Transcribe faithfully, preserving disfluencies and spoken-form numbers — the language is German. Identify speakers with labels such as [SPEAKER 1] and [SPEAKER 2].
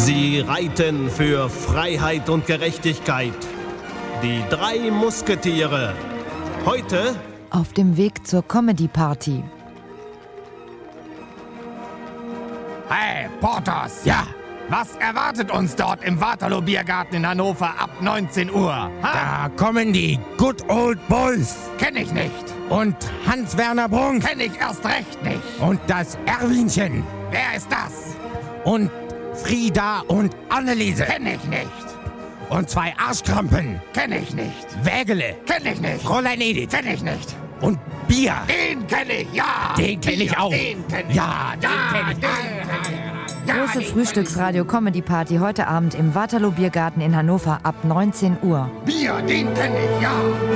[SPEAKER 1] Sie reiten für Freiheit und Gerechtigkeit. Die drei Musketiere. Heute
[SPEAKER 2] auf dem Weg zur Comedy-Party.
[SPEAKER 3] Hey, Porthos!
[SPEAKER 4] Ja,
[SPEAKER 3] Was erwartet uns dort im Waterloo-Biergarten in Hannover ab neunzehn Uhr? Ha?
[SPEAKER 4] da kommen die Good Old Boys
[SPEAKER 3] Kenn ich nicht.
[SPEAKER 4] und Hans-Werner Brunk
[SPEAKER 3] Kenn ich erst recht nicht.
[SPEAKER 4] und das Erwinchen
[SPEAKER 3] Wer ist das?
[SPEAKER 4] und Frieda und Anneliese
[SPEAKER 3] Kenn ich nicht.
[SPEAKER 4] und zwei Arschkrampen,
[SPEAKER 3] Kenn ich nicht.
[SPEAKER 4] Wägele,
[SPEAKER 3] Kenn ich nicht.
[SPEAKER 4] Fräulein Edith
[SPEAKER 3] Kenn ich nicht.
[SPEAKER 4] und Bier.
[SPEAKER 3] Den kenn ich, ja.
[SPEAKER 4] Den kenn ich
[SPEAKER 3] Bier,
[SPEAKER 4] auch.
[SPEAKER 3] Den kenn ich.
[SPEAKER 4] Ja, den
[SPEAKER 3] Ja,
[SPEAKER 4] kenn ich.
[SPEAKER 3] den kenn ich. Ja,
[SPEAKER 2] Große
[SPEAKER 3] den
[SPEAKER 2] Frühstücksradio-Comedy-Party heute Abend im Waterloo-Biergarten in Hannover ab neunzehn Uhr.
[SPEAKER 3] kenn ich. Bier, den kenn ich, ja.